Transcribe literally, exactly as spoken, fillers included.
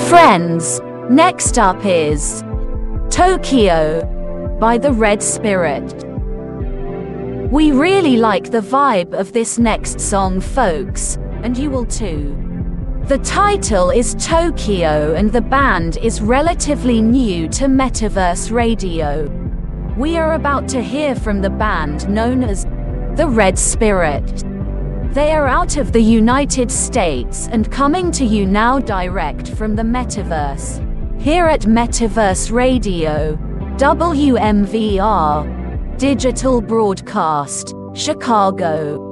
Friends, next up is Tokyo by The Red Spirit. We really like the vibe of this next song, folks, and you will too. The title is Tokyo and the band is relatively new to Metaverse Radio. We are about to hear from the band known as The Red Spirit. They are out of the United States and coming to you now direct from the Metaverse, here at Metaverse Radio, W M V R, Digital Broadcast, Chicago.